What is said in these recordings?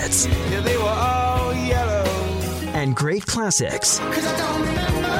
hits. Yeah, they were all yellow. And great classics. 'Cause I don't remember.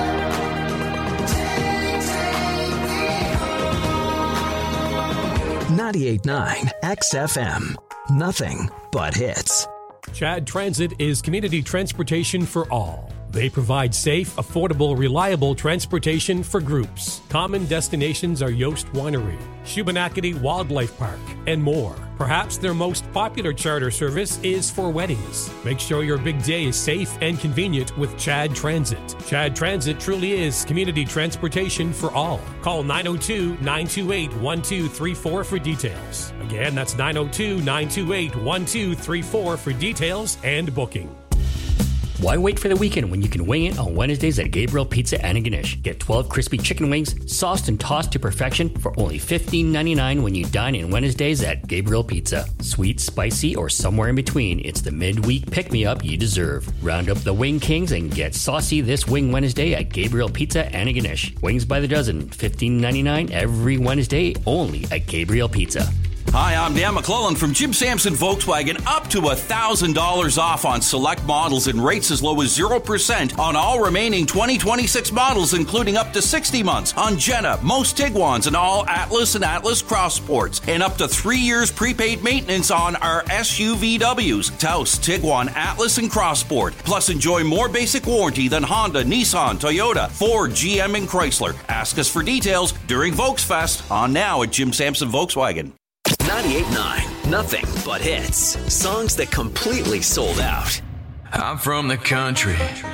98.9 XFM. Nothing but hits. Chad Transit is community transportation for all. They provide safe, affordable, reliable transportation for groups. Common destinations are Yost Winery, Shubenacadie Wildlife Park, and more. Perhaps their most popular charter service is for weddings. Make sure your big day is safe and convenient with Chad Transit. Chad Transit truly is community transportation for all. Call 902-928-1234 for details. Again, that's 902-928-1234 for details and booking. Why wait for the weekend when you can wing it on Wednesdays at Gabriel Pizza Antigonish? Get 12 crispy chicken wings, sauced and tossed to perfection for only $15.99 when you dine in Wednesdays at Gabriel Pizza. Sweet, spicy, or somewhere in between, it's the midweek pick-me-up you deserve. Round up the Wing Kings and get saucy this Wing Wednesday at Gabriel Pizza Antigonish. Wings by the dozen, $15.99 every Wednesday, only at Gabriel Pizza. Hi, I'm Dan McClellan from Jim Sampson Volkswagen. Up to $1,000 off on select models and rates as low as 0% on all remaining 2026 models, including up to 60 months on Jetta, most Tiguans, and all Atlas and Atlas Cross Sports, and up to 3 years prepaid maintenance on our SUVWs, Taos, Tiguan, Atlas, and Cross Sport. Plus, enjoy more basic warranty than Honda, Nissan, Toyota, Ford, GM, and Chrysler. Ask us for details during Volksfest on now at Jim Sampson Volkswagen. 98.9 Nothing but hits. Songs that completely sold out. I'm from the country.